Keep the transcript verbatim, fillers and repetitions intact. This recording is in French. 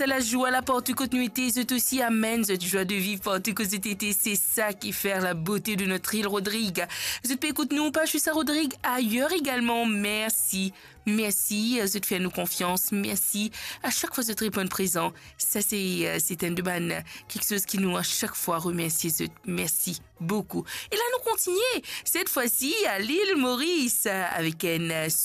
la joie, la porte continuité, c'est aussi amène cette joie de vivre porte que cet été, c'est ça qui fait la beauté de notre île Rodrigue. Je peux écouter nous pas juste à Rodrigue, ailleurs également. Merci, merci, je te fais nous confiance, merci. À chaque fois, je te réponds présent. Ça, c'est, c'est un de ban, quelque chose qui nous à chaque fois remercie. Merci beaucoup. Et là, nous continuons cette fois-ci à l'île Maurice avec un